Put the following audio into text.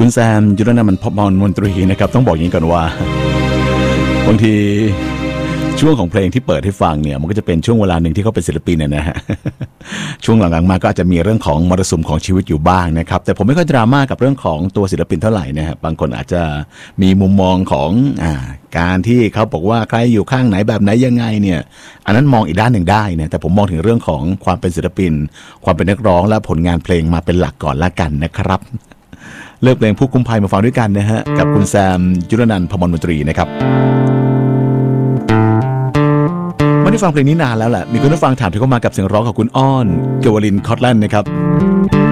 คุณแซมยุรนันท์มันพมรมนตรีนะครับต้องบอกอย่างนี้ก่อนว่าบางทีช่วงของเพลงที่เปิดให้ฟังเนี่ยมันก็จะเป็นช่วงเวลาหนึ่งที่เขาเป็นศิลปินนะฮะช่วงหลังๆมาก็อาจจะมีเรื่องของมรสุมของชีวิตอยู่บ้างนะครับแต่ผมไม่ค่อยดราม่ากับเรื่องของตัวศิลปินเท่าไหร่นะฮะบางคนอาจจะมีมุมมองของการที่เขาบอกว่าใครอยู่ข้างไหนแบบไหนยังไงเนี่ยอันนั้นมองอีกด้านหนึ่งได้นะแต่ผมมองถึงเรื่องของความเป็นศิลปินความเป็นนักร้องและผลงานเพลงมาเป็นหลักก่อนละกันนะครับเลือกเพลงผู้คุ้มภัยมาฟังด้วยกันนะฮะกับคุณแซมยุรนันท์พมรมนตรีนะครับไม่ได้ฟังเพลงนี้นานแล้วแหละมีคุณผู้ฟังถามถึงเข้ามากับเสียงร้องของคุณอ้อนเกวลินคอตแลนด์นะครับ